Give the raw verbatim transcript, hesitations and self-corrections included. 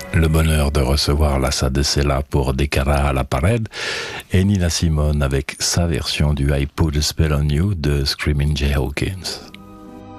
Le bonheur de recevoir Lassa de Sela pour Des Caras à la Parade et Nina Simone avec sa version du I Put a Spell on You de Screaming Jay Hawkins.